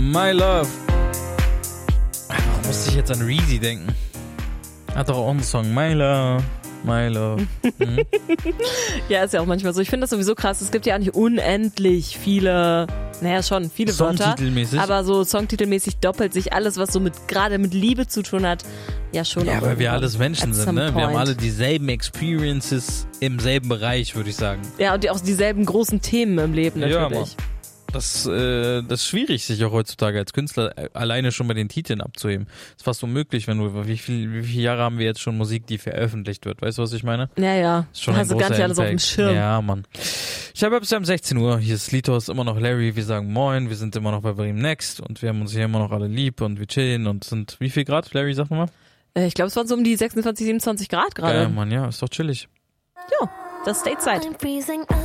My Love. Warum musste ich jetzt an Reezy denken? Hat doch auch einen Song. My Love. My Love. Ja, ist ja auch manchmal so. Ich finde das sowieso krass. Es gibt ja auch nicht unendlich viele, schon viele Wörter. Songtitelmäßig. Aber so songtitelmäßig doppelt sich alles, was so gerade mit Liebe zu tun hat, ja schon. Ja, weil wir alles Menschen sind, ne? Wir haben alle die dieselben Experiences im selben Bereich, würde ich sagen. ja, und auch dieselben großen Themen im Leben natürlich. Ja, Mann. Das ist schwierig, sich auch heutzutage als Künstler alleine schon bei den Titeln abzuheben. Ist fast unmöglich, wenn du, wie viele Jahre haben wir jetzt schon Musik, die veröffentlicht wird? Weißt du, was ich meine? Ja. Ist schon Hast du gar nicht alles auf dem Impact. Schirm. Ja, Mann. Ich habe bis um 16 Uhr. Hier ist Litos, immer noch Larry. Wir sagen Moin. Wir sind immer noch bei Bremen Next und wir haben uns hier immer noch alle lieb und wir chillen und sind, wie viel Grad? Larry, sag mal. Ich glaube, es waren so um die 26, 27 Grad gerade. Ja, Mann, ja, ist doch chillig. Ja, das Stateside.